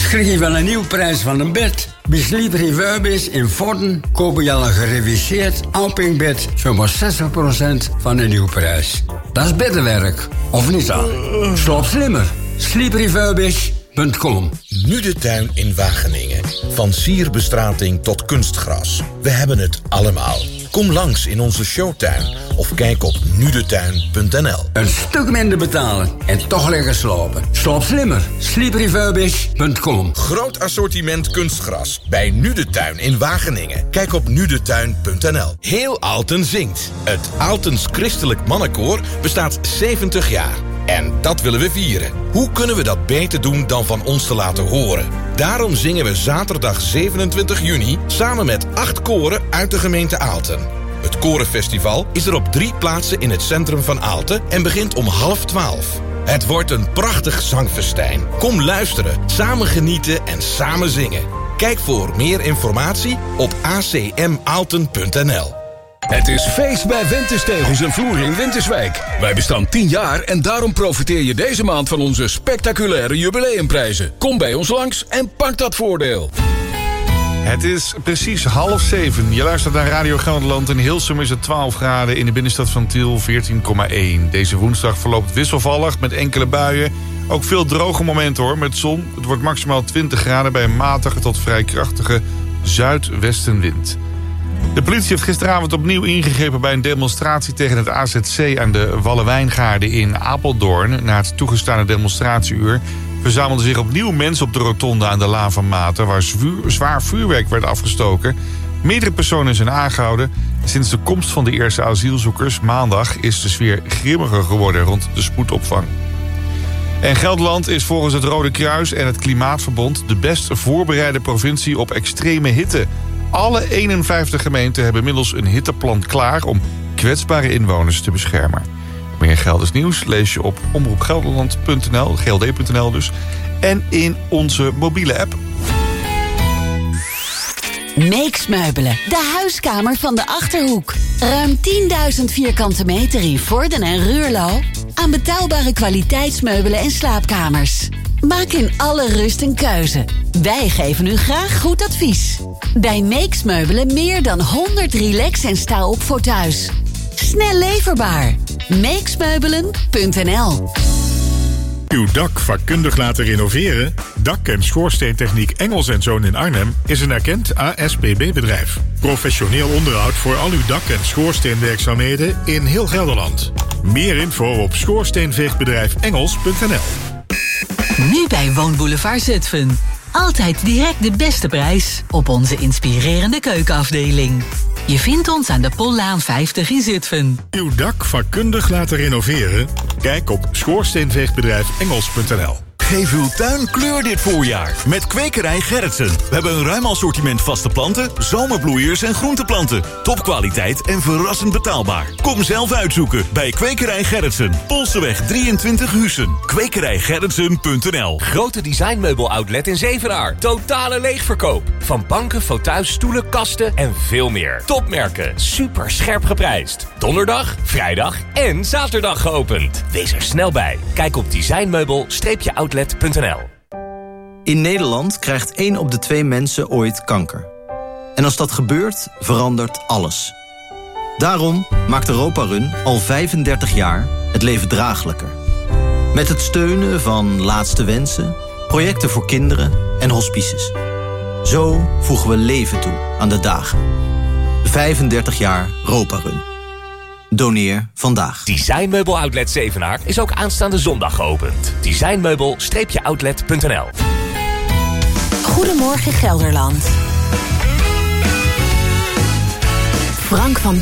krijg je wel een nieuwe prijs van een bed. Bij Sleep Refurbished in Vorden kopen je al een gereviseerd Alping-bed voor maar 60% van de nieuwe prijs. Dat is beddenwerk, of niet dan? Slaap slimmer. sleeprefurbished.com. Nu de tuin in Wageningen. Van sierbestrating tot kunstgras. We hebben het allemaal. Kom langs in onze showtuin of kijk op nudetuin.nl. Een stuk minder betalen en toch lekker slapen. Slaap slimmer. sleeprefurbished.com. Groot assortiment kunstgras bij Nu de Tuin in Wageningen. Kijk op nudetuin.nl. Heel Aalten zingt. Het Aaltens Christelijk Mannenkoor bestaat 70 jaar. En dat willen we vieren. Hoe kunnen we dat beter doen dan van ons te laten horen? Daarom zingen we zaterdag 27 juni samen met 8 koren uit de gemeente Aalten. Het Korenfestival is er op 3 plaatsen in het centrum van Aalten en begint om 11:30. Het wordt een prachtig zangfestijn. Kom luisteren, samen genieten en samen zingen. Kijk voor meer informatie op acmaalten.nl. Het is feest bij Ventus Tegels en Vloeren in Winterswijk. Wij bestaan 10 jaar en daarom profiteer je deze maand van onze spectaculaire jubileumprijzen. Kom bij ons langs en pak dat voordeel. Het is precies 6:30. Je luistert naar Radio Gelderland. In Hilsum is het 12 graden. In de binnenstad van Tiel 14,1. Deze woensdag verloopt wisselvallig met enkele buien. Ook veel droge momenten hoor, met zon. Het wordt maximaal 20 graden bij een matige tot vrij krachtige zuidwestenwind. De politie heeft gisteravond opnieuw ingegrepen bij een demonstratie tegen het AZC aan de Wallewijngaarden in Apeldoorn. Na het toegestane demonstratieuur verzamelden zich opnieuw mensen op de rotonde aan de Laan van Maten, waar zwaar vuurwerk werd afgestoken. Meerdere personen zijn aangehouden. Sinds de komst van de eerste asielzoekers maandag is de sfeer grimmiger geworden rond de spoedopvang. En Gelderland is volgens het Rode Kruis en het Klimaatverbond de best voorbereide provincie op extreme hitte. Alle 51 gemeenten hebben inmiddels een hitteplan klaar om kwetsbare inwoners te beschermen. Meer Gelders nieuws lees je op omroepgelderland.nl, gld.nl dus, en in onze mobiele app. Meeks Meubelen, de huiskamer van de Achterhoek. Ruim 10.000 vierkante meter in Vorden en Ruurlo aan betaalbare kwaliteitsmeubelen en slaapkamers. Maak in alle rust een keuze. Wij geven u graag goed advies. Bij Meeks Meubelen meer dan 100 relax- en sta-op voor thuis. Snel leverbaar. Meeksmeubelen.nl. Uw dak vakkundig laten renoveren? Dak- en schoorsteentechniek Engels & Zoon in Arnhem is een erkend ASPB-bedrijf. Professioneel onderhoud voor al uw dak- en schoorsteenwerkzaamheden in heel Gelderland. Meer info op schoorsteenveegbedrijfengels.nl. Nu bij Woonboulevard Zutphen. Altijd direct de beste prijs op onze inspirerende keukenafdeling. Je vindt ons aan de Pollaan 50 in Zutphen. Uw dak vakkundig laten renoveren? Kijk op schoorsteenveegbedrijfengels.nl. Geef uw tuin kleur dit voorjaar met Kwekerij Gerritsen. We hebben een ruim assortiment vaste planten, zomerbloeiers en groenteplanten. Topkwaliteit en verrassend betaalbaar. Kom zelf uitzoeken bij Kwekerij Gerritsen. Polseweg 23 Huissen. Kwekerijgerritsen.nl. Grote designmeubel-outlet in Zevenaar. Totale leegverkoop. Van banken, fauteuils, stoelen, kasten en veel meer. Topmerken. Super scherp geprijsd. Donderdag, vrijdag en zaterdag geopend. Wees er snel bij. Kijk op designmeubel-outlet.nl. In Nederland krijgt 1 op de 2 mensen ooit kanker. En als dat gebeurt, verandert alles. Daarom maakt Europa-Run al 35 jaar het leven draaglijker. Met het steunen van Laatste Wensen, projecten voor kinderen en hospices. Zo voegen we leven toe aan de dagen. 35 jaar Europa-Run. Doneer vandaag. Designmeubel Outlet Zevenaar is ook aanstaande zondag geopend. Designmeubel-outlet.nl. Goedemorgen Gelderland. Frank van